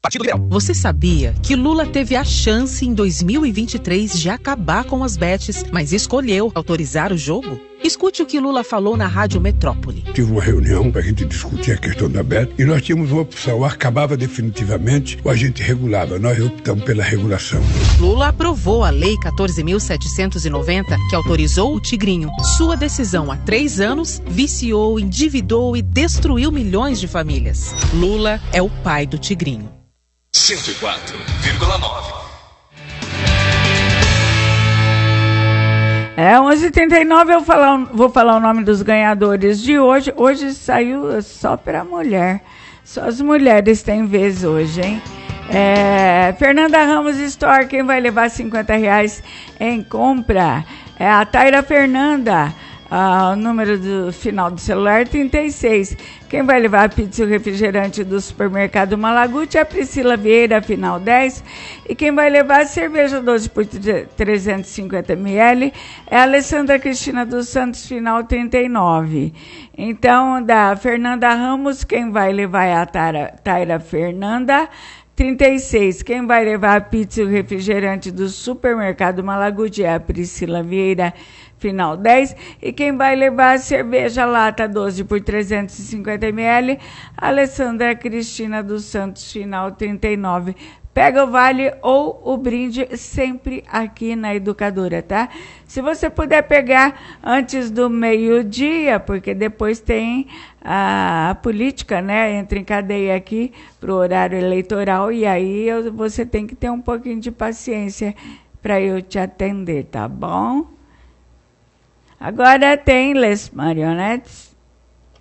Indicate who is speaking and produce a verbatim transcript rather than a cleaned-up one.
Speaker 1: Partido Liberal. Você sabia que Lula teve a chance em dois mil e vinte e três de acabar com as bets, mas escolheu autorizar o jogo? Escute o que Lula falou na Rádio Metrópole.
Speaker 2: Tive uma reunião para a gente discutir a questão da bet e nós tínhamos uma opção, ou acabava definitivamente ou a gente regulava. Nós optamos pela regulação.
Speaker 1: Lula aprovou a Lei quatorze mil setecentos e noventa, que autorizou o Tigrinho. Sua decisão há três anos viciou, endividou e destruiu milhões de famílias. Lula é o pai do Tigrinho.
Speaker 3: cento e quatro vírgula nove.
Speaker 4: É, onze e trinta e nove, eu vou falar, vou falar o nome dos ganhadores de hoje. Hoje saiu só para mulher. Só as mulheres têm vez hoje, hein? É, Fernanda Ramos Store, quem vai levar cinquenta reais em compra? É a Taira Fernanda. Ah, o número do final do celular trinta e seis. Quem vai levar a pizza e o refrigerante do supermercado Malaguti é a Priscila Vieira, final dez. E quem vai levar a cerveja doze por trezentos e cinquenta mililitros é a Alessandra Cristina dos Santos, final trinta e nove. Então, da Fernanda Ramos, quem vai levar é a Taira, Taira Fernanda, trinta e seis. Quem vai levar a pizza e o refrigerante do supermercado Malaguti é a Priscila Vieira, final dez, e quem vai levar a cerveja lata doze por trezentos e cinquenta mililitros, Alessandra Cristina dos Santos, final trinta e nove. Pega o vale ou o brinde sempre aqui na Educadora, tá? Se você puder pegar antes do meio-dia, porque depois tem a, a política, né? Entra em cadeia aqui pro horário eleitoral e aí eu, você tem que ter um pouquinho de paciência para eu te atender, tá bom? Agora tem Les Marionettes.